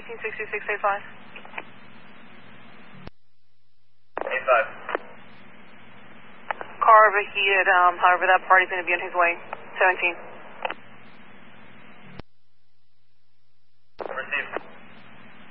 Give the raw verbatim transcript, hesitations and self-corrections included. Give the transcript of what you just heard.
eighteen sixty-six, eight five. eight five. Car overheated, um, however, that party's going to be on his way. seventeen.